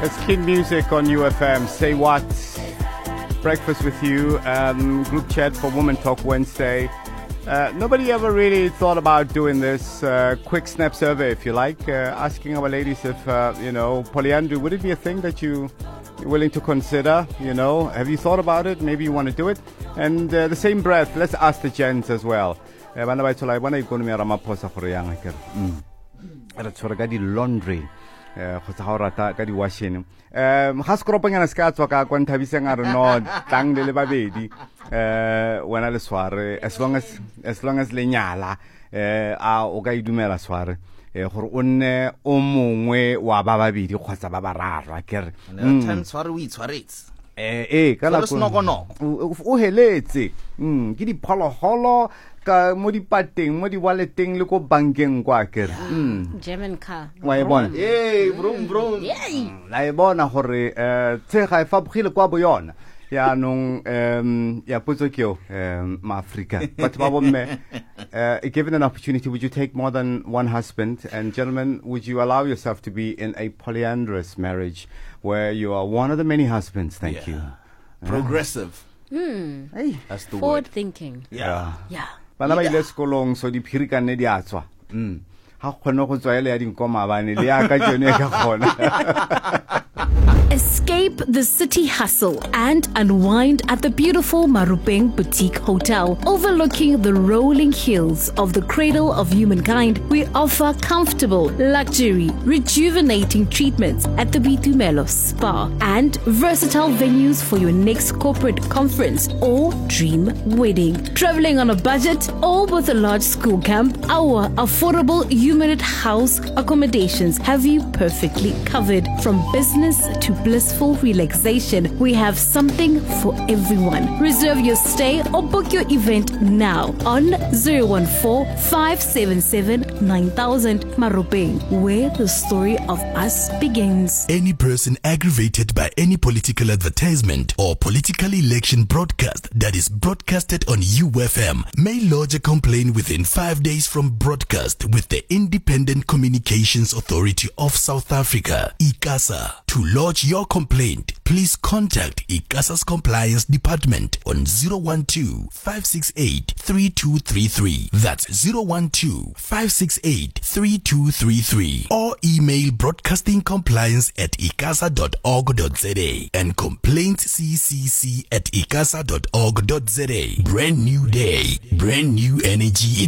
It's King Music on UFM. Say what? Breakfast with you. Group chat for Women Talk Wednesday. Nobody ever really thought about doing this quick snap survey, if you like, asking our ladies if, polyandry, would it be a thing that you're willing to consider? Have you thought about it? Maybe you want to do it. And the same breath, let's ask the gents as well. Laundry. Washing. Haskropanyana skatwa ka kwantabisang no tang le babedi wena le sware as long as lenyala a o ka idumela sware gore o nne o mongwe wa ba babedi kgotsa ba bararo akere time sware o itshwaretse kana o heletse ke diphologolo ka mo dipateng mo di walleteng le ko bankeng kwa kere German car wa e bona vroom vroom la e bona gore tshega e fabogile kwa bo yona ya nong ya potso ke ma Africa but ba bomme given an opportunity, would you take more than one husband? And gentlemen, would you allow yourself to be in a polyandrous marriage where you are one of the many husbands? Thank you. Progressive. Hey, that's the forward word. thinking. Yeah. Bana ba ile sekolong so di phirikane di atswa ha khone go tswa ile ya dinkoma bane le ya ka jone ka khona. Escape the city hustle and unwind at the beautiful Marupeng Boutique Hotel. Overlooking the rolling hills of the cradle of humankind, we offer comfortable, luxury, rejuvenating treatments at the Bitumelo Spa and versatile venues for your next corporate conference or dream wedding. Traveling on a budget or with a large school camp, our affordable humanit house accommodations have you perfectly covered. From business to blissful relaxation, we have something for everyone. Reserve your stay or book your event now on 014-577-9000 Marupeng, where the story of us begins. Any person aggravated by any political advertisement or political election broadcast that is broadcasted on UFM may lodge a complaint within 5 days from broadcast with the Independent Communications Authority of South Africa, ICASA. To lodge your complaint, please contact ICASA's Compliance Department on 012-568-3233. That's 012-568-3233. Or email broadcastingcompliance@icasa.org.za and complaintsccc@icasa.org.za. Brand new day, brand new energy in